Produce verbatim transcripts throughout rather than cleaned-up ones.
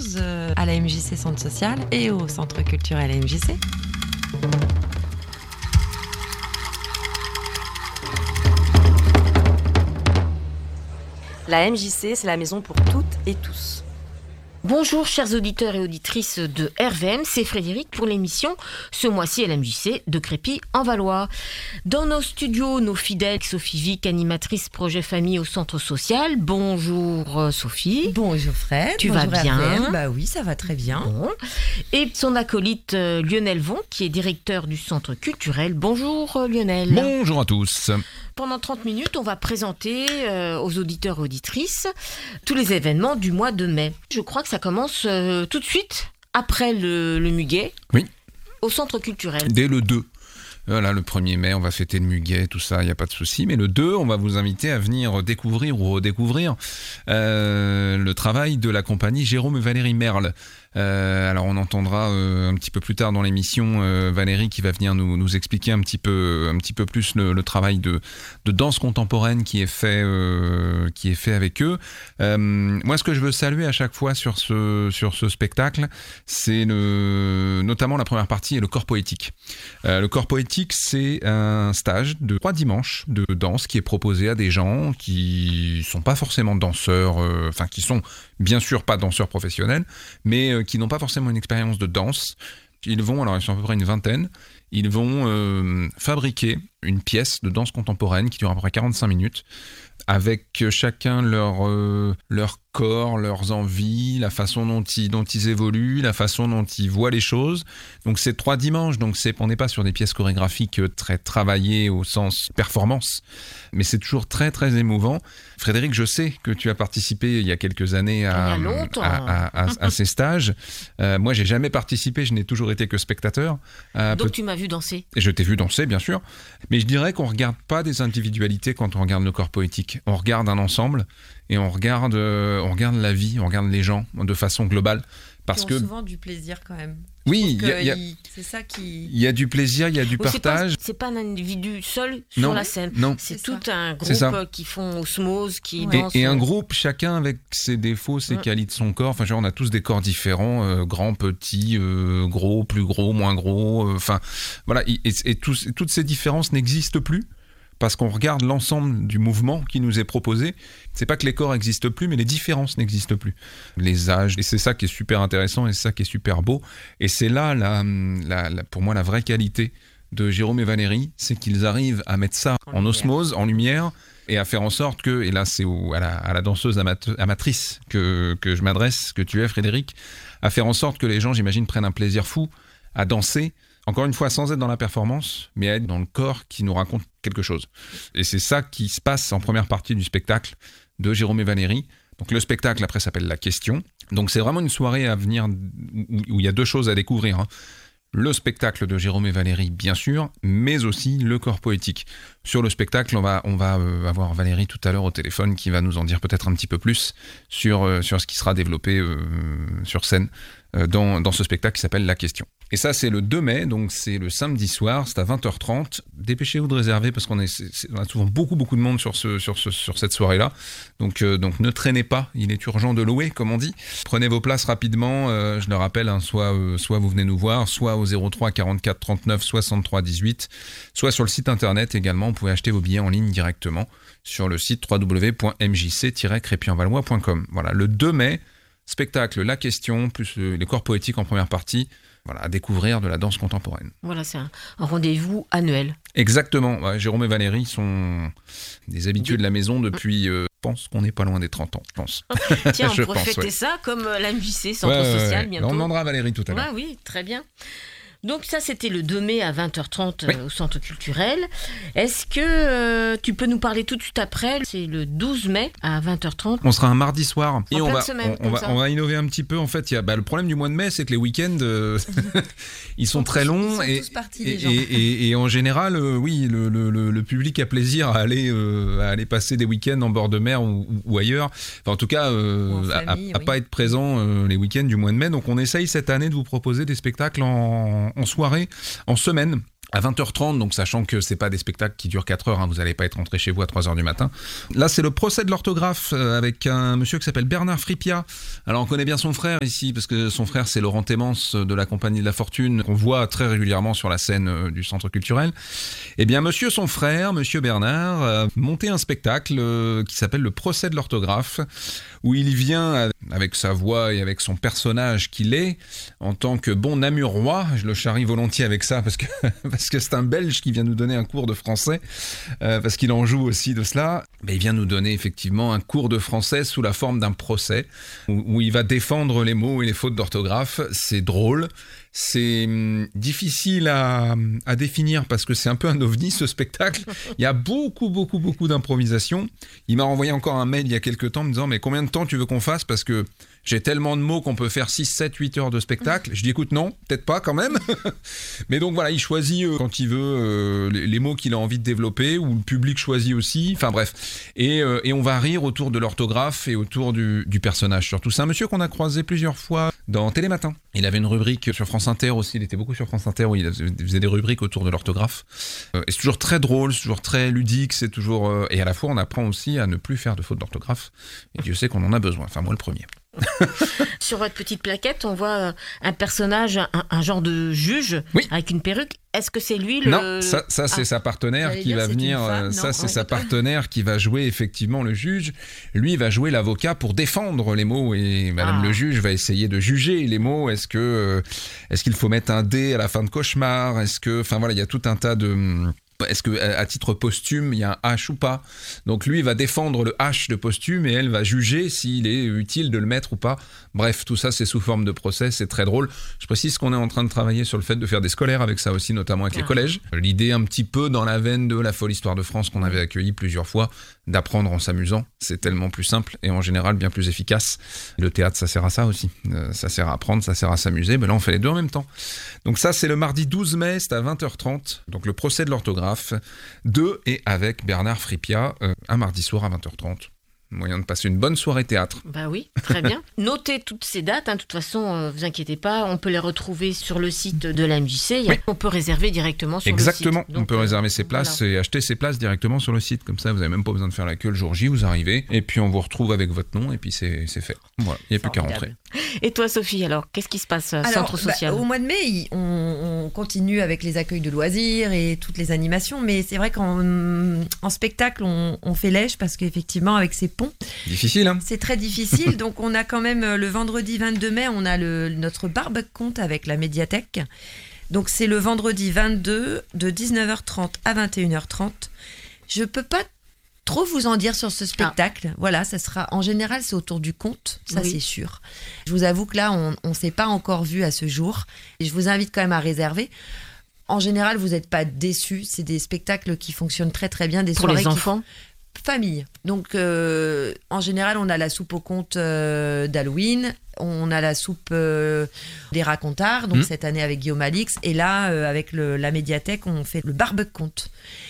chose euh, à la M J C Centre Social et au Centre Culturel M J C. La M J C, c'est la maison pour toutes et tous. Bonjour chers auditeurs et auditrices de R V M, c'est Frédéric pour l'émission ce mois-ci à la M J C de Crépy-en-Valois. Dans nos studios, nos fidèles Sophie Vic, animatrice projet famille au centre social. Bonjour Sophie. Bonjour Fred. Tu Bonjour vas bien? R V M. Bah oui, ça va très bien. Bon. Et son acolyte euh, Lionel Von, qui est directeur du centre culturel. Bonjour euh, Lionel. Bonjour à tous. Pendant trente minutes, on va présenter euh, aux auditeurs et auditrices tous les événements du mois de mai. Je crois que ça commence euh, tout de suite après le, le Muguet. Oui. Au centre culturel. Dès le deux. Voilà, le premier mai, on va fêter le Muguet, tout ça, il n'y a pas de souci. Mais le deux, on va vous inviter à venir découvrir ou redécouvrir euh, le travail de la compagnie Jérôme et Valérie Merle. Euh, alors on entendra euh, un petit peu plus tard dans l'émission euh, Valérie qui va venir nous, nous expliquer un petit peu, un petit peu plus le, le travail de, de danse contemporaine qui est fait, euh, qui est fait avec eux. Euh, moi, ce que je veux saluer à chaque fois sur ce, sur ce spectacle, c'est le, notamment la première partie et le corps poétique. Euh, le corps poétique, c'est un stage de trois dimanches de danse qui est proposé à des gens qui sont pas forcément danseurs, euh, enfin qui sont bien sûr pas danseurs professionnels, mais euh, qui n'ont pas forcément une expérience de danse. Ils vont, alors ils sont à peu près une vingtaine, ils vont euh, fabriquer une pièce de danse contemporaine qui dure à peu près quarante-cinq minutes, avec chacun leur, euh, leur corps, leurs envies, la façon dont ils, dont ils évoluent, la façon dont ils voient les choses. Donc c'est trois dimanches, donc c'est, on n'est pas sur des pièces chorégraphiques très travaillées au sens performance, mais c'est toujours très très émouvant. Frédéric, je sais que tu as participé il y a quelques années à, il y a longtemps. à, à, à, à ces stages. Euh, moi, j'ai jamais participé, je n'ai toujours été que spectateur. Euh, Donc peut- tu m'as vu danser. Et je t'ai vu danser, bien sûr. Mais je dirais qu'on ne regarde pas des individualités quand on regarde le corps poétique. On regarde un ensemble et on regarde, euh, on regarde la vie, on regarde les gens de façon globale. Parce Ils ont que souvent du plaisir quand même. oui, Je trouve il y a- que il y a- il- c'est ça qui. il y a du plaisir, il y a du Oui, c'est pas, partage. c'est pas un individu seul sur Non, la scène. non. C'est, C'est tout ça. un C'est ça. groupe qui font osmose, qui Ouais. dansent. Et, et un groupe, chacun avec ses défauts, ses Ouais. qualités de son corps. Enfin, genre, on a tous des corps différents, euh, grands, petits, euh, gros, plus gros, moins gros. euh, Enfin, voilà. Et, et- et tous- et toutes ces différences n'existent plus parce qu'on regarde l'ensemble du mouvement qui nous est proposé. C'est pas que les corps n'existent plus, mais les différences n'existent plus. Les âges, et c'est ça qui est super intéressant et c'est ça qui est super beau. Et c'est là, la, la, la- pour moi, la vraie qualité de Jérôme et Valérie, c'est qu'ils arrivent à mettre ça En en, lumière. osmose, en lumière, et à faire en sorte que, et là c'est au- à, la, à la danseuse amate- amatrice que, que je m'adresse, que tu es Frédéric, à faire en sorte que les gens, j'imagine, prennent un plaisir fou à danser, encore une fois sans être dans la performance, mais à être dans le corps qui nous raconte quelque chose. Et c'est ça qui se passe en première partie du spectacle de Jérôme et Valérie. Donc le spectacle après s'appelle La Question. Donc c'est vraiment une soirée à venir où, où il y a deux choses à découvrir, hein. Le spectacle de Jérôme et Valérie, bien sûr, mais aussi le corps poétique. Sur le spectacle, on va, on va euh, avoir Valérie tout à l'heure au téléphone qui va nous en dire peut-être un petit peu plus sur, euh, sur ce qui sera développé euh, sur scène euh, dans, dans ce spectacle qui s'appelle La Question. Et ça, c'est le deux mai, donc c'est le samedi soir, c'est à vingt heures trente. Dépêchez-vous de réserver parce qu'on est, c'est- c'est- on a souvent beaucoup, beaucoup de monde sur, ce, sur, ce, sur cette soirée-là. Donc, euh, donc ne traînez pas, il est urgent de louer, comme on dit. Prenez vos places rapidement, euh, je le rappelle, hein, soit, euh, soit vous venez nous voir, soit au zéro trois quarante-quatre trente-neuf soixante-trois dix-huit, soit sur le site internet également, vous pouvez acheter vos billets en ligne directement sur le site w w w point m j c tiret crépy en valois point com. Voilà, le deux mai, spectacle La Question, plus euh, les corps poétiques en première partie, voilà, à découvrir de la danse contemporaine. Voilà, c'est un, un rendez-vous annuel. Exactement, ouais, Jérôme et Valérie sont des habitués de la maison depuis, euh, je pense qu'on n'est pas loin des trente ans, je pense. Tiens, on Je pourrait pense, fêter ouais. ça comme euh, la M J C, Centre Ouais, ouais, Social, ouais. bientôt. On demandera à Valérie tout à l'heure. Ouais, oui, très bien. Donc ça, c'était le deux mai à vingt heures trente Oui. euh, au Centre culturel. Est-ce que euh, tu peux nous parler tout de suite après? C'est le douze mai à vingt heures trente. On sera un mardi soir En et on pleine va, semaine, on, on comme va, ça. on va innover un petit peu. En fait, il y a, bah, le problème du mois de mai, c'est que les week-ends, euh, ils sont très longs Ils sont et, tous partis, et, les gens. et, et- et en général, euh, oui, le, le, le, le public a plaisir à aller, euh, à aller passer des week-ends en bord de mer ou, ou- ou ailleurs. Enfin, en tout cas, euh, Ou en à, famille, à oui. pas être présent euh, les week-ends du mois de mai. Donc, on essaye cette année de vous proposer des spectacles en, en soirée, en semaine. à vingt heures trente, donc sachant que c'est pas des spectacles qui durent quatre heures, hein, vous n'allez pas être rentré chez vous à trois heures du matin. Là, c'est le procès de l'orthographe euh, avec un monsieur qui s'appelle Bernard Fripia. Alors, on connaît bien son frère ici, parce que son frère, c'est Laurent Témence de la Compagnie de la Fortune, qu'on voit très régulièrement sur la scène euh, du Centre culturel. Eh bien, monsieur son frère, monsieur Bernard, a monté un spectacle euh, qui s'appelle le procès de l'orthographe, où il vient avec sa voix et avec son personnage qu'il est, en tant que bon Namurois. Je le charrie volontiers avec ça, parce que... parce que c'est un Belge qui vient nous donner un cours de français, euh, parce qu'il en joue aussi de cela. Mais il vient nous donner effectivement un cours de français sous la forme d'un procès, où, où il va défendre les mots et les fautes d'orthographe. C'est drôle, c'est hum, difficile à, à définir, parce que c'est un peu un ovni, ce spectacle. Il y a beaucoup, beaucoup, beaucoup d'improvisation. Il m'a envoyé encore un mail il y a quelques temps me disant « Mais combien de temps tu veux qu'on fasse ? Parce que j'ai tellement de mots qu'on peut faire six, sept, huit heures de spectacle. » Je dis « Écoute, non, peut-être pas quand même. » Mais donc voilà, il choisit euh, quand il veut euh, les, les mots qu'il a envie de développer, ou le public choisit aussi. Enfin bref. Et, euh, et on va rire autour de l'orthographe et autour du, du personnage surtout. C'est un monsieur qu'on a croisé plusieurs fois dans Télématin. Il avait une rubrique sur France Inter aussi. Il était beaucoup sur France Inter où il faisait des rubriques autour de l'orthographe. Euh, et c'est toujours très drôle, c'est toujours très ludique. C'est toujours euh, et à la fois on apprend aussi à ne plus faire de fautes d'orthographe. Et Dieu sait qu'on en a besoin. Enfin moi le premier. Sur votre petite plaquette, on voit un personnage, un, un genre de juge, oui, avec une perruque. Est-ce que c'est lui le... Non, ça, ça c'est ah, sa partenaire qui va venir. Femme, ça, c'est ouais, sa partenaire qui va jouer effectivement le juge. Lui, il va jouer l'avocat pour défendre les mots. Et Madame ah. le juge va essayer de juger les mots. Est-ce que, euh, est-ce qu'il faut mettre un D à la fin de cauchemar ? Est-ce que, enfin voilà, il y a tout un tas de... Est-ce qu'à titre posthume, il y a un H ou pas ? Donc lui, il va défendre le H de posthume et elle va juger s'il est utile de le mettre ou pas. Bref, tout ça, c'est sous forme de procès, c'est très drôle. Je précise qu'on est en train de travailler sur le fait de faire des scolaires avec ça aussi, notamment avec ah. les collèges. L'idée un petit peu dans la veine de la folle histoire de France qu'on avait accueillie plusieurs fois, d'apprendre en s'amusant. C'est tellement plus simple et en général bien plus efficace. Le théâtre, ça sert à ça aussi. Euh, ça sert à apprendre, ça sert à s'amuser. Mais là, on fait les deux en même temps. Donc ça, c'est le mardi douze mai, c'est à vingt heures trente. Donc le procès de l'orthographe, de et avec Bernard Fripia, euh, un mardi soir à vingt heures trente. Moyen de passer une bonne soirée théâtre. Bah oui, très bien. Notez toutes ces dates, hein. De toute façon, euh, vous inquiétez pas, on peut les retrouver sur le site de la M J C. Oui. On peut réserver directement sur Exactement. le site. Donc, on peut réserver ses places voilà. et acheter ses places directement sur le site. Comme ça, vous n'avez même pas besoin de faire la queue le jour J, vous arrivez et puis on vous retrouve avec votre nom et puis c'est, c'est fait. Voilà, il n'y a plus qu'à rentrer. Et toi, Sophie, alors, qu'est-ce qui se passe alors, Centre social bah, Au mois de mai, on, on continue avec les accueils de loisirs et toutes les animations, mais c'est vrai qu'en en spectacle, on, on fait lèche parce qu'effectivement, avec ces ponts... Difficile. C'est très difficile, donc on a quand même le vendredi vingt-deux mai, on a le, notre barbecue avec la médiathèque. Donc c'est le vendredi vingt-deux de dix-neuf heures trente à vingt et une heures trente. Je peux pas trop vous en dire sur ce spectacle. Ah. Voilà, ça sera en général c'est autour du conte, ça oui. c'est sûr. Je vous avoue que là on on s'est pas encore vu à ce jour et je vous invite quand même à réserver. En général, vous n'êtes pas déçus, c'est des spectacles qui fonctionnent très très bien, des pour soirées les enfants. Qui... Famille. Donc, euh, en général, on a la soupe au conte euh, d'Halloween, on a la soupe euh, des racontards, donc mmh. cette année avec Guillaume Alix, et là, euh, avec le, la médiathèque, on fait le barbecue conte.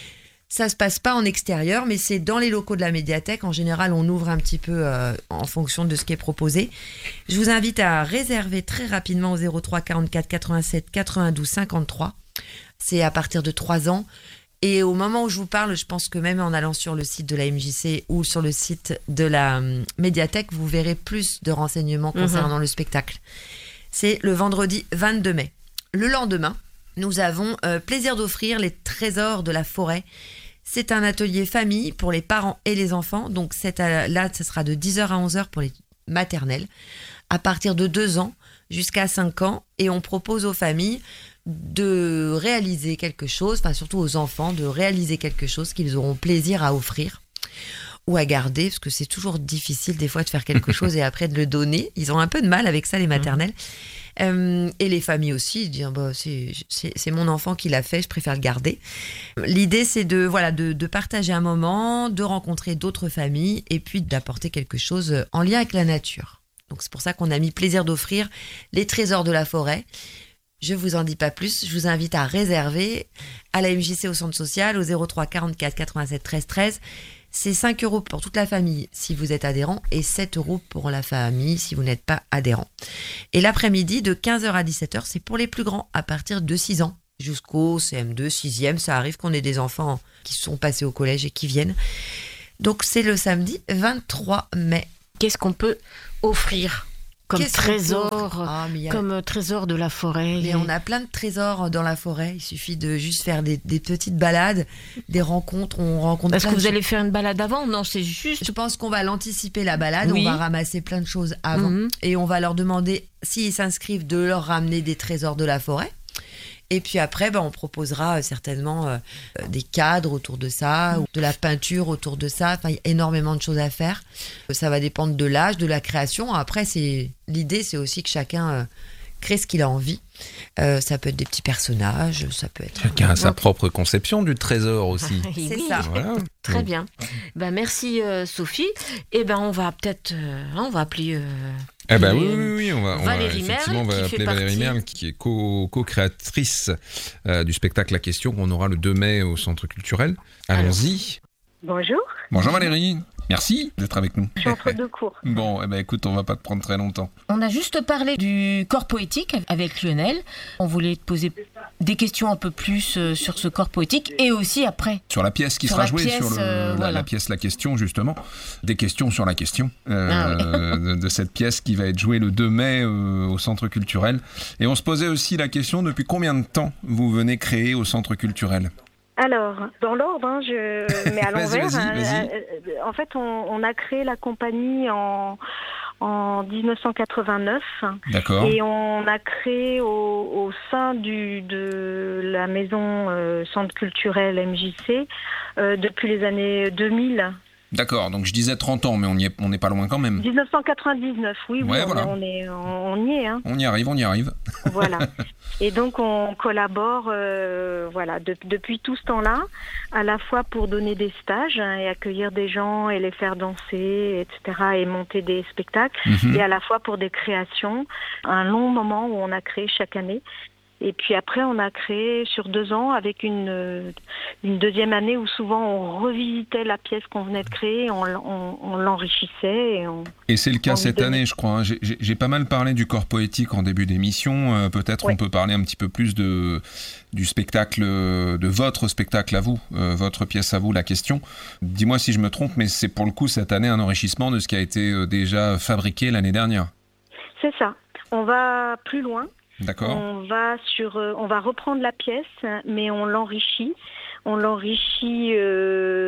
Ça se passe pas en extérieur, mais c'est dans les locaux de la médiathèque. En général, on ouvre un petit peu euh, en fonction de ce qui est proposé. Je vous invite à réserver très rapidement au zéro trois quarante-quatre quatre-vingt-sept quatre-vingt-douze cinquante-trois. C'est à partir de trois ans. Et au moment où je vous parle, je pense que même en allant sur le site de la M J C ou sur le site de la euh, médiathèque, vous verrez plus de renseignements concernant mmh. le spectacle. C'est le vendredi vingt-deux mai. Le lendemain, nous avons euh, plaisir d'offrir les trésors de la forêt. C'est un atelier famille pour les parents et les enfants. Donc c'est à, là, ce sera de dix heures à onze heures pour les maternelles, à partir de deux ans jusqu'à cinq ans. Et on propose aux familles de réaliser quelque chose, enfin surtout aux enfants, de réaliser quelque chose qu'ils auront plaisir à offrir ou à garder, parce que c'est toujours difficile des fois de faire quelque chose et après de le donner. Ils ont un peu de mal avec ça, les maternelles. Mmh. Euh, et les familles aussi, dire bah, c'est, c'est, c'est mon enfant qui l'a fait, je préfère le garder. L'idée, c'est de, voilà, de, de partager un moment, de rencontrer d'autres familles et puis d'apporter quelque chose en lien avec la nature. Donc c'est pour ça qu'on a mis plaisir d'offrir les trésors de la forêt. Je ne vous en dis pas plus, je vous invite à réserver à la M J C au centre social au zéro trois quarante-quatre quatre-vingt-sept treize treize. C'est cinq euros pour toute la famille si vous êtes adhérent et sept euros pour la famille si vous n'êtes pas adhérent. Et l'après-midi de quinze heures à dix-sept heures, c'est pour les plus grands à partir de six ans jusqu'au C M deux, sixième. Ça arrive qu'on ait des enfants qui sont passés au collège et qui viennent. Donc c'est le samedi vingt-trois mai. Qu'est-ce qu'on peut offrir comme Qu'est-ce qu'on trésor, peut offrir Ah, mais il y a- comme trésor de la forêt? Mais on a plein de trésors dans la forêt. Il suffit de juste faire des, des petites balades, des rencontres. On rencontre Est-ce plein que de vous choses. allez faire une balade avant? Non, c'est juste... Je pense qu'on va l'anticiper, la balade. Oui. On va ramasser plein de choses avant. Mhm. Et on va leur demander, s'ils s'inscrivent, de leur ramener des trésors de la forêt. Et puis après, ben, on proposera euh, certainement euh, euh, des cadres autour de ça, ou de la peinture autour de ça. Enfin, il y a énormément de choses à faire. Euh, Ça va dépendre de l'âge, de la création. Après, c'est l'idée, c'est aussi que chacun euh, crée ce qu'il a envie. Euh, ça peut être des petits personnages, ça peut être... Chacun a sa propre conception du trésor aussi. C'est Oui, ça. Voilà. Très Donc, bien. Ben, merci euh, Sophie. Et ben on va peut-être... euh, on va appeler... euh, Eh ben oui, euh, oui, oui, on va, on va- Valérie effectivement, on Merle, va qui fait appeler Valérie partie- Merle, qui est co- co-créatrice euh, du spectacle La Question qu'on aura le deux mai au Centre culturel. Allons-y. Bonjour, Bonjour Valérie, merci d'être avec nous. je suis entre deux cours. Bon, eh ben écoute, on va pas te prendre très longtemps. On a juste parlé du corps poétique avec Lionel. On voulait te poser des questions un peu plus euh, sur ce corps poétique et aussi après. Sur la pièce qui Sur sera la jouée, pièce, sur le- euh, la, voilà. la pièce La Question, justement. Des questions sur la question euh, Ah de, de cette pièce qui va être jouée le deux mai euh, au Centre culturel. Et on se posait aussi la question, depuis combien de temps vous venez créer au Centre culturel ? Alors, dans l'ordre, hein, je mets à Vas-y, l'envers. vas-y, hein, vas-y. euh, en fait, on, on a créé la compagnie en, en dix-neuf cent quatre-vingt-neuf D'accord. et on a créé au, au sein du, de la maison euh, Centre culturel M J C euh, depuis les années deux mille. D'accord, donc je disais trente ans, mais on y est, on n'est pas loin quand même. dix-neuf cent quatre-vingt-dix-neuf, oui, oui, Ouais, on, voilà. on, est, on, on y est. Hein. On y arrive, on y arrive. Voilà. Et donc on collabore, euh, voilà, de- depuis tout ce temps-là, à la fois pour donner des stages hein, et accueillir des gens et les faire danser, et cetera, et monter des spectacles, Mhm. et à la fois pour des créations, un long moment où on a créé chaque année. Et puis après, on a créé sur deux ans avec une, euh, une deuxième année où souvent on revisitait la pièce qu'on venait de créer, on, l- on, on l'enrichissait et on... Et c'est le cas On lui cette donne- année, je crois. hein. J'ai- J'ai j'ai pas mal parlé du corps poétique en début d'émission. Euh, Peut-être Ouais. on peut parler un petit peu plus de, du spectacle, euh, de votre spectacle à vous, euh, votre pièce à vous, La Question. Dis-moi si je me trompe, mais c'est pour le coup cette année un enrichissement de ce qui a été euh, déjà fabriqué l'année dernière. C'est ça. On va plus loin. D'accord. On va sur, euh, on va reprendre la pièce, mais on l'enrichit. On l'enrichit euh,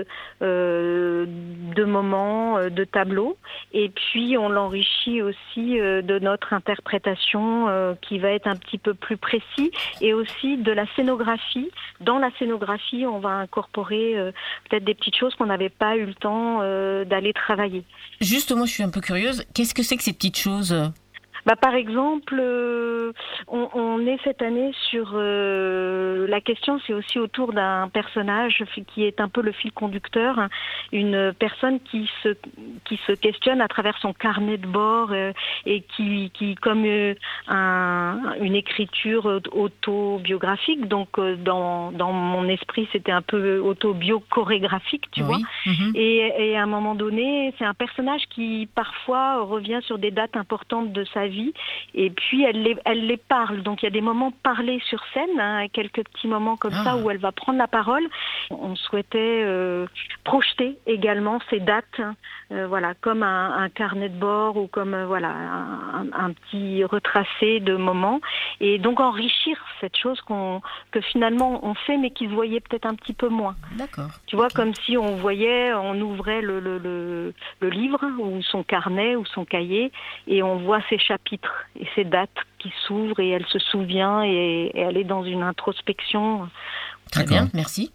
euh, de moments, euh, de tableaux, et puis on l'enrichit aussi euh, de notre interprétation euh, qui va être un petit peu plus précis, et aussi de la scénographie. Dans la scénographie, on va incorporer euh, peut-être des petites choses qu'on n'avait pas eu le temps euh, d'aller travailler. Justement, je suis un peu curieuse. Qu'est-ce que c'est que ces petites choses? Bah, par exemple, euh, on, on est cette année sur euh, la question, c'est aussi autour d'un personnage qui est un peu le fil conducteur, hein, une personne qui se qui se questionne à travers son carnet de bord euh, et qui qui comme euh, un, une écriture autobiographique. Donc euh, dans dans mon esprit, c'était un peu autobio-chorégraphique, tu vois. Oui. Mhm. Et, et à un moment donné, c'est un personnage qui parfois revient sur des dates importantes de sa vie, et puis elle les, elle les parle. Donc il y a des moments parlés sur scène, hein, quelques petits moments comme Ah. ça où elle va prendre la parole. On souhaitait euh, projeter également ces dates, euh, voilà, comme un, un carnet de bord ou comme euh, voilà un, un petit retracé de moments, et donc enrichir cette chose qu'on que finalement on fait mais qui se voyait peut-être un petit peu moins. D'accord. Tu vois, Ok. comme si on voyait, on ouvrait le, le, le, le livre ou son carnet ou son cahier, et on voit ses chapitres et ses dates qui s'ouvrent, et elle se souvient, et, et elle est dans une introspection. Très D'accord. bien, merci.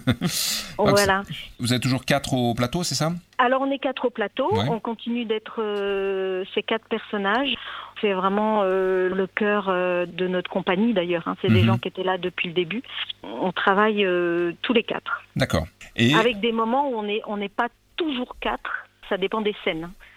Voilà. Vous êtes toujours quatre au plateau, c'est ça ? Alors on est quatre au plateau, Ouais. on continue d'être euh, ces quatre personnages. C'est vraiment euh, le cœur euh, de notre compagnie d'ailleurs, hein. C'est des Mhm. gens qui étaient là depuis le début. On travaille euh, tous les quatre, D'accord. Et avec des moments où on n'est on n'est pas toujours quatre, ça dépend des scènes.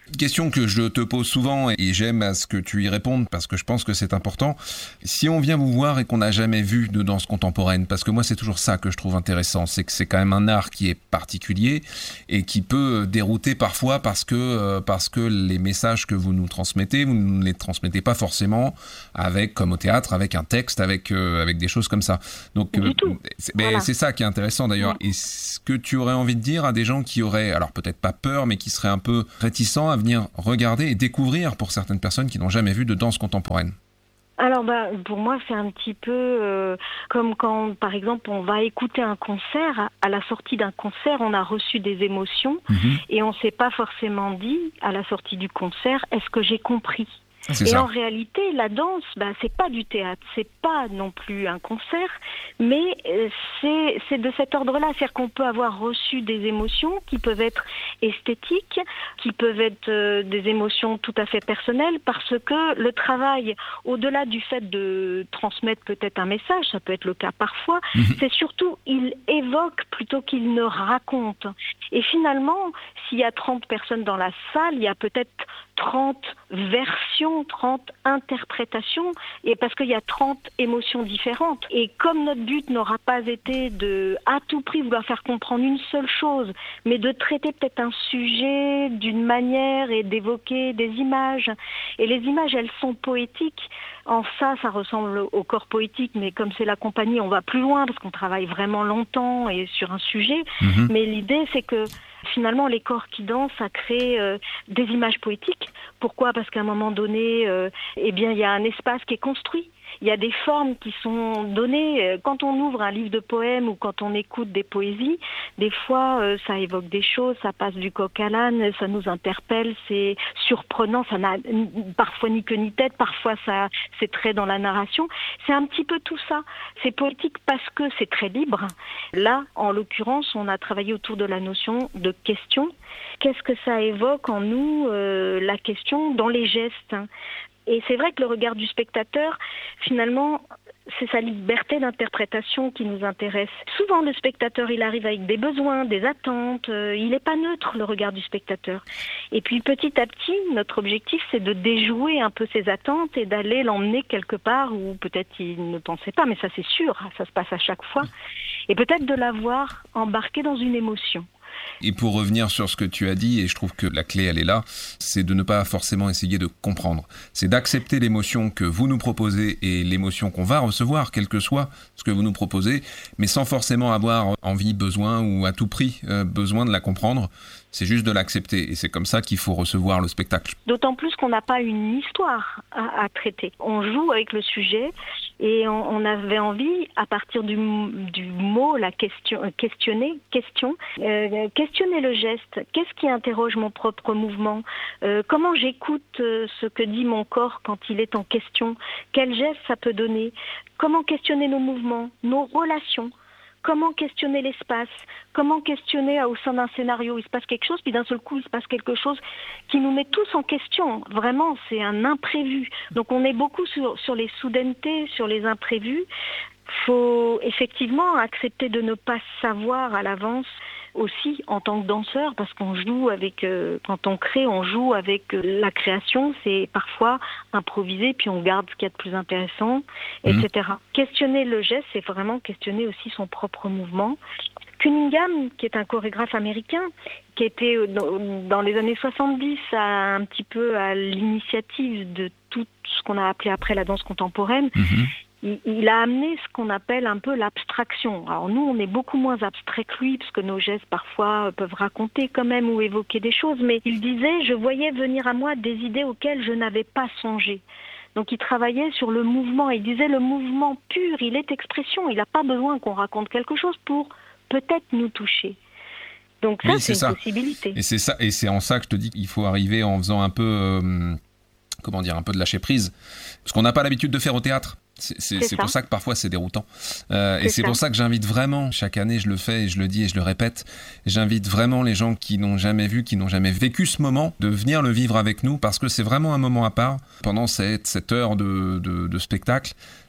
Question que je te pose souvent et j'aime à ce que tu y répondes parce que je pense que c'est important. Si on vient vous voir et qu'on n'a jamais vu de danse contemporaine, parce que moi c'est toujours ça que je trouve intéressant, c'est que c'est quand même un art qui est particulier et qui peut dérouter parfois parce que, parce que les messages que vous nous transmettez, vous ne les transmettez pas forcément avec, comme au théâtre, avec un texte, avec, euh, avec des choses comme ça. Donc Du euh, tout. c'est, ben, Voilà. c'est ça qui est intéressant d'ailleurs. Ouais. Est-ce que tu aurais envie de dire à des gens qui auraient, alors peut-être pas peur, mais qui seraient un peu réticents à venir regarder et découvrir pour certaines personnes qui n'ont jamais vu de danse contemporaine? Alors bah, pour moi c'est un petit peu euh, comme quand par exemple on va écouter un concert, à la sortie d'un concert on a reçu des émotions Mmh. et on ne s'est pas forcément dit à la sortie du concert est-ce que j'ai compris. C'est Et ça. en réalité, la danse, bah, c'est pas du théâtre, c'est pas non plus un concert, mais euh, c'est, c'est de cet ordre-là. C'est-à-dire qu'on peut avoir reçu des émotions qui peuvent être esthétiques, qui peuvent être euh, des émotions tout à fait personnelles, parce que le travail, au-delà du fait de transmettre peut-être un message, ça peut être le cas parfois, Mhm. c'est surtout, il évoque plutôt qu'il ne raconte. Et finalement, s'il y a trente personnes dans la salle, il y a peut-être trente versions, trente interprétations, et parce qu'il y a trente émotions différentes. Et comme notre but n'aura pas été de, à tout prix, vouloir faire comprendre une seule chose, mais de traiter peut-être un sujet d'une manière et d'évoquer des images. Et les images, elles sont poétiques. En ça, ça ressemble au corps poétique, mais comme c'est la compagnie, on va plus loin parce qu'on travaille vraiment longtemps et sur un sujet. Mhm. Mais l'idée, c'est que finalement, les corps qui dansent, ça crée euh, des images poétiques. Pourquoi ? Parce qu'à un moment donné, euh, eh bien, il y a un espace qui est construit. Il y a des formes qui sont données. Quand on ouvre un livre de poèmes ou quand on écoute des poésies, des fois, euh, ça évoque des choses, ça passe du coq à l'âne, ça nous interpelle, c'est surprenant, ça n'a parfois ni queue ni tête, parfois ça, c'est très dans la narration. C'est un petit peu tout ça. C'est poétique parce que c'est très libre. Là, en l'occurrence, on a travaillé autour de la notion de question. Qu'est-ce que ça évoque en nous, euh, la question, dans les gestes ? Et c'est vrai que le regard du spectateur, finalement, c'est sa liberté d'interprétation qui nous intéresse. Souvent, le spectateur, il arrive avec des besoins, des attentes. Euh, il n'est pas neutre, le regard du spectateur. Et puis, petit à petit, notre objectif, c'est de déjouer un peu ses attentes et d'aller l'emmener quelque part où peut-être il ne pensait pas, mais ça, c'est sûr, ça se passe à chaque fois. Et peut-être de l'avoir embarqué dans une émotion. Et pour revenir sur ce que tu as dit, et je trouve que la clé, elle est là, c'est de ne pas forcément essayer de comprendre. C'est d'accepter l'émotion que vous nous proposez et l'émotion qu'on va recevoir, quel que soit ce que vous nous proposez, mais sans forcément avoir envie, besoin ou à tout prix euh, besoin de la comprendre. C'est juste de l'accepter. Et c'est comme ça qu'il faut recevoir le spectacle. D'autant plus qu'on n'a pas une histoire à, à traiter. On joue avec le sujet et on, on avait envie, à partir du, du mot, la question, questionner, question, euh, questionner le geste. Qu'est-ce qui interroge mon propre mouvement ? euh, Comment j'écoute euh, ce que dit mon corps quand il est en question ? Quel geste ça peut donner ? Comment questionner nos mouvements, nos relations ? Comment questionner l'espace ? Comment questionner au sein d'un scénario ? Il se passe quelque chose, puis d'un seul coup, il se passe quelque chose qui nous met tous en question. Vraiment, c'est un imprévu. Donc on est beaucoup sur, sur les soudainetés, sur les imprévus. Il faut effectivement accepter de ne pas savoir à l'avance aussi en tant que danseur, parce qu'on joue avec, euh, quand on crée, on joue avec euh, la création, c'est parfois improvisé, puis on garde ce qu'il y a de plus intéressant, mmh. et cetera. Questionner le geste, c'est vraiment questionner aussi son propre mouvement. Cunningham, qui est un chorégraphe américain, qui était dans les années soixante-dix à, un petit peu à l'initiative de tout ce qu'on a appelé après la danse contemporaine, mmh. il a amené ce qu'on appelle un peu l'abstraction. Alors nous, on est beaucoup moins abstrait que lui, parce que nos gestes, parfois, peuvent raconter quand même ou évoquer des choses. Mais il disait, je voyais venir à moi des idées auxquelles je n'avais pas songé. Donc il travaillait sur le mouvement. Il disait, le mouvement pur, il est expression. Il n'a pas besoin qu'on raconte quelque chose pour peut-être nous toucher. Donc ça, oui, c'est, c'est une ça. possibilité. Et c'est ça, et c'est en ça que je te dis qu'il faut arriver en faisant un peu, euh, comment dire, un peu de lâcher prise. Ce qu'on n'a pas l'habitude de faire au théâtre. C'est, c'est, c'est, c'est pour ça que parfois c'est déroutant. Euh, c'est et c'est ça. Pour ça que j'invite vraiment, chaque année je le fais et je le dis et je le répète, j'invite vraiment les gens qui n'ont jamais vu, qui n'ont jamais vécu ce moment, de venir le vivre avec nous, parce que c'est vraiment un moment à part. Pendant cette, cette heure de, de, de spectacle,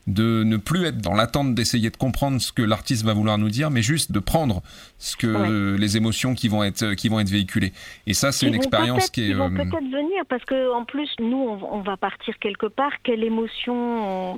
de ne plus être dans l'attente d'essayer de comprendre ce que l'artiste va vouloir nous dire, mais juste de prendre ce que ouais. les émotions qui vont être qui vont être véhiculées. Et ça, c'est ils une expérience qui est. Ils vont euh... peut-être venir parce que en plus, nous, on, on va partir quelque part. Quelle émotion on...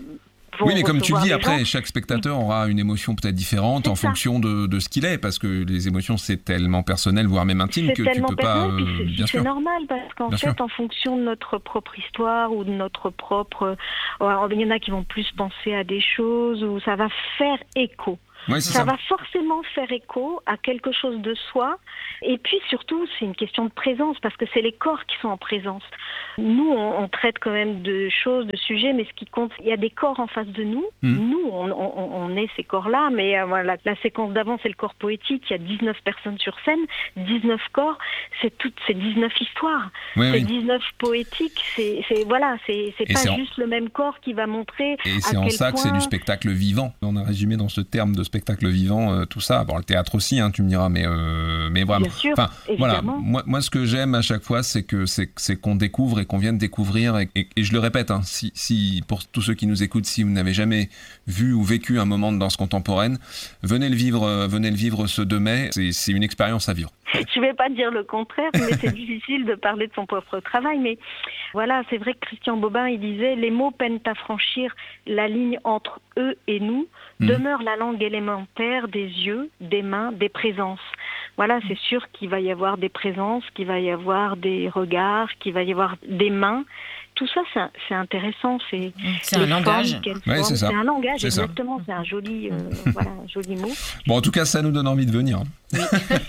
Oui, mais comme tu le dis, après, gens. chaque spectateur aura une émotion peut-être différente c'est en ça. fonction de, de ce qu'il est, parce que les émotions, c'est tellement personnel, voire même intime, c'est que tu peux pas... Euh, c'est, bien c'est sûr. normal, parce qu'en bien fait, sûr. en fonction de notre propre histoire ou de notre propre... Euh, il y en a qui vont plus penser à des choses, où ça va faire écho. Ouais, ça, ça va forcément faire écho à quelque chose de soi. Et puis surtout, c'est une question de présence, parce que c'est les corps qui sont en présence. Nous, on, on traite quand même de choses, de sujets, mais ce qui compte, il y a des corps en face de nous. Mmh. Nous, on, on, on est ces corps-là, mais euh, voilà, la séquence d'avant, c'est le corps poétique. Il y a dix-neuf personnes sur scène, dix-neuf corps, c'est toutes ces dix-neuf histoires. Oui, c'est oui. dix-neuf poétiques. C'est, c'est voilà, c'est, c'est pas juste en... le même corps qui va montrer. Et c'est à en quel ça point... que c'est du spectacle vivant. On a résumé dans ce terme de spectacle vivant euh, tout ça. Bon, le théâtre aussi, hein, tu me diras, mais euh, mais vraiment. Bien sûr, enfin, voilà. évidemment. Moi, moi, ce que j'aime à chaque fois, c'est que c'est, c'est qu'on découvre et qu'on vient de découvrir. Et, et, et je le répète, hein, si, si pour tous ceux qui nous écoutent, si vous n'avez jamais vu ou vécu un moment de danse contemporaine, venez le vivre, euh, venez le vivre ce deux mai. C'est, c'est une expérience à vivre. Je ne vais pas dire le contraire, mais c'est difficile de parler de son propre travail. Mais voilà, c'est vrai que Christian Bobin, il disait « Les mots peinent à franchir la ligne entre eux et nous. Mmh. Demeure la langue élémentaire des yeux, des mains, des présences. » Voilà, c'est sûr qu'il va y avoir des présences, qu'il va y avoir des regards, qu'il va y avoir des mains. Tout ça, c'est, un, c'est intéressant. C'est, c'est un langage. Ouais, c'est, ça. c'est un langage, c'est exactement. Ça. C'est un joli, euh, voilà, un joli mot. Bon, en tout cas, ça nous donne envie de venir. Oui.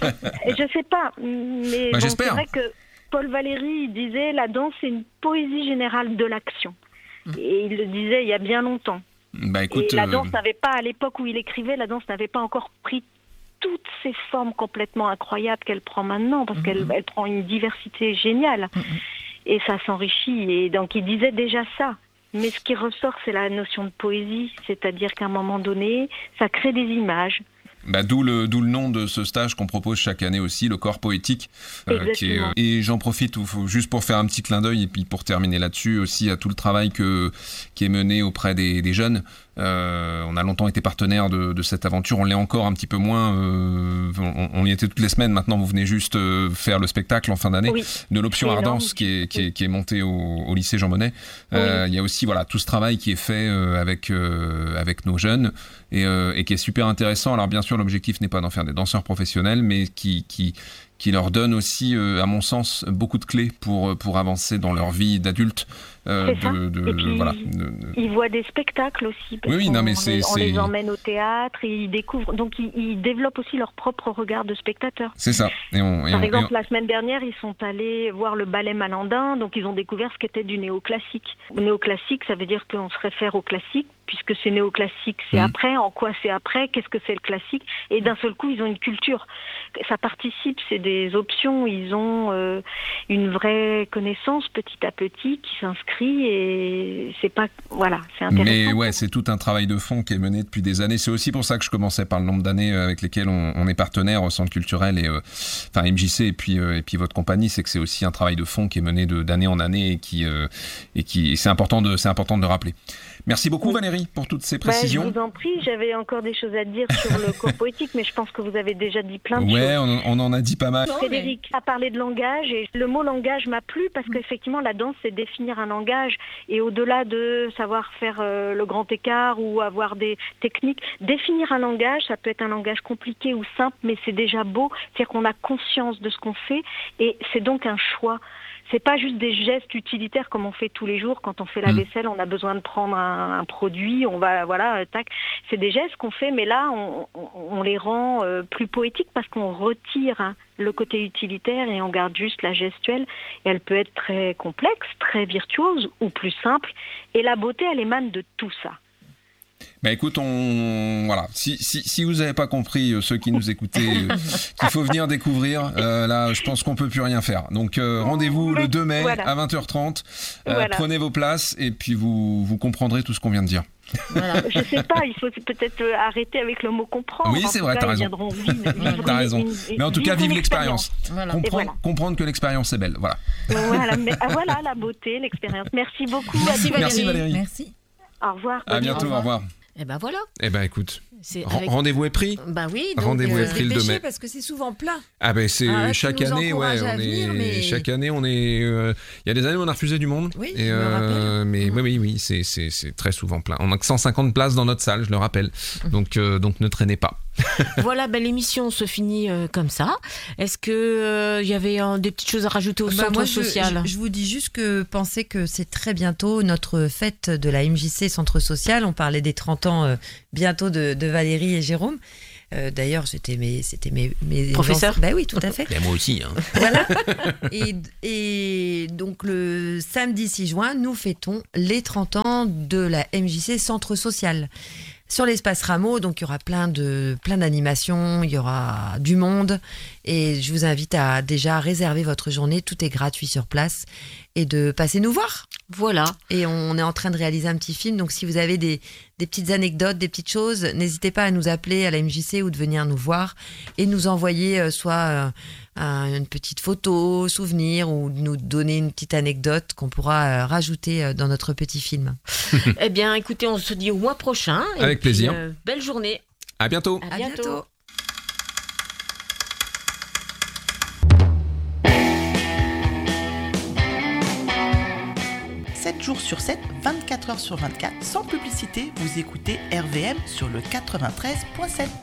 Je sais pas, mais bah, bon, c'est vrai que Paul Valéry il disait la danse, c'est une poésie générale de l'action. Mmh. Et il le disait il y a bien longtemps. Bah, écoute, Et la danse euh... n'avait pas, à l'époque où il écrivait, la danse n'avait pas encore pris toutes ces formes complètement incroyables qu'elle prend maintenant, parce mmh. qu'elle elle prend une diversité géniale. Mmh. Et ça s'enrichit. Et donc, il disait déjà ça. Mais ce qui ressort, c'est la notion de poésie. C'est-à-dire qu'à un moment donné, ça crée des images. Bah, d'où le d'où le nom de ce stage qu'on propose chaque année aussi, le corps poétique. Euh, qui est, euh, et j'en profite juste pour faire un petit clin d'œil et puis pour terminer là-dessus aussi à tout le travail que qui est mené auprès des, des jeunes. Euh, on a longtemps été partenaire de, de cette aventure, on l'est encore un petit peu moins. Euh, on, on y était toutes les semaines. Maintenant, vous venez juste euh, faire le spectacle en fin d'année oui. de l'option Ardence qui est qui est qui est montée au, au lycée Jean Monnet. Euh, oui. Il y a aussi voilà tout ce travail qui est fait euh, avec euh, avec nos jeunes et, euh, et qui est super intéressant. Alors bien sûr, l'objectif n'est pas d'en faire des danseurs professionnels, mais qui qui qui leur donne aussi, euh, à mon sens, beaucoup de clés pour pour avancer dans leur vie d'adulte. Euh, de, de, et puis, voilà, de, de... ils voient des spectacles aussi. Parce oui, oui, non, mais c'est, les, on c'est... les emmène au théâtre et ils découvrent. Donc, ils, ils développent aussi leur propre regard de spectateur. C'est ça. Et on, et Par on, exemple, et on... la semaine dernière, ils sont allés voir le ballet Malandin. Donc, ils ont découvert ce qu'était du néoclassique. Le néoclassique, ça veut dire qu'on se réfère au classique, puisque c'est néoclassique, c'est mmh. après. En quoi c'est après? Qu'est-ce que c'est le classique? Et d'un seul coup, ils ont une culture. Ça participe, c'est des options. Ils ont euh, une vraie connaissance petit à petit qui s'inscrit et c'est pas voilà, c'est intéressant. Mais ouais, c'est tout un travail de fond qui est mené depuis des années. C'est aussi pour ça que je commençais par le nombre d'années avec lesquelles on, on est partenaire au Centre culturel et euh, enfin M J C et puis euh, et puis votre compagnie, c'est que c'est aussi un travail de fond qui est mené de, d'année en année et qui euh, et qui c'est important de c'est important de le rappeler. Merci beaucoup Valérie pour toutes ces précisions. Bah, je vous en prie, j'avais encore des choses à dire sur le corps poétique, mais je pense que vous avez déjà dit plein de ouais, choses. Ouais, on, on en a dit pas mal. Frédéric a parlé de langage et le mot langage m'a plu parce qu'effectivement la danse c'est définir un langage et au-delà de savoir faire euh, le grand écart ou avoir des techniques, définir un langage, ça peut être un langage compliqué ou simple, mais c'est déjà beau, c'est-à-dire qu'on a conscience de ce qu'on fait et c'est donc un choix. C'est pas juste des gestes utilitaires comme on fait tous les jours quand on fait la vaisselle, on a besoin de prendre un, un produit, on va voilà, tac. C'est des gestes qu'on fait, mais là on, on, on les rend euh, plus poétiques parce qu'on retire hein, le côté utilitaire et on garde juste la gestuelle. Et elle peut être très complexe, très virtuose ou plus simple. Et la beauté, elle émane de tout ça. Bah écoute, on voilà. Si si si vous n'avez pas compris, euh, ceux qui nous écoutaient, euh, qu'il faut venir découvrir, euh, là, je pense qu'on peut plus rien faire. Donc euh, rendez-vous le deux mai voilà. à vingt heures trente. Euh, voilà. Prenez vos places et puis vous vous comprendrez tout ce qu'on vient de dire. Voilà. Je sais pas, il faut peut-être arrêter avec le mot comprendre. Oui, c'est vrai, t'as raison. T'as raison. Une, mais en tout cas, vive l'expérience. Voilà. Comprendre, voilà. comprendre que l'expérience est belle. Voilà. Voilà, mais, ah, voilà la beauté, l'expérience. Merci beaucoup. Merci Valérie. Merci Valérie. Merci. Au revoir. À bientôt, au revoir. Et ben voilà. Eh ben écoute, C'est ren- avec- rendez-vous est pris. Bah oui. donc, Rendez-vous euh, est pris le deux Dépêchez, mai. parce que c'est souvent plein. Ah ben c'est Ah, tu chaque nous année, ouais, encourages à on est venir, mais- chaque année on est. euh, Il y a des années où on a refusé du monde. Oui, et, je me rappelle. mais oui, oui, oui, c'est c'est c'est très souvent plein. On a que cent cinquante places dans notre salle, je le rappelle. Donc euh, donc ne traînez pas. Voilà, ben, l'émission se finit euh, comme ça. Est-ce que euh, il y avait euh, des petites choses à rajouter au Bah, centre moi, je, social? je- je vous dis juste que pensez que c'est très bientôt notre fête de la M J C Centre Social. On parlait des trente ans euh, bientôt de, de Valérie et Jérôme. Euh, D'ailleurs, c'était mes, c'était mes, mes Professeurs. Bah oui, tout à fait. Et moi aussi. Hein. Voilà. Et, et donc le samedi six juin, nous fêtons les trente ans de la M J C Centre Social. Sur l'espace Rameau, donc il y aura plein de plein d'animations, il y aura du monde et je vous invite à déjà réserver votre journée, tout est gratuit sur place et de passer nous voir. Voilà. Et on est en train de réaliser un petit film, donc si vous avez des, des petites anecdotes, des petites choses, n'hésitez pas à nous appeler à la M J C ou de venir nous voir et nous envoyer euh, soit euh, un- une petite photo, souvenir ou nous donner une petite anecdote qu'on pourra euh, rajouter euh, dans notre petit film. Eh bien, écoutez, on se dit au mois prochain. Et Avec puis, plaisir. euh, belle journée. À bientôt. À bientôt. sept jours sur sept, vingt-quatre heures sur vingt-quatre, sans publicité, vous écoutez R V M sur le quatre-vingt-treize virgule sept.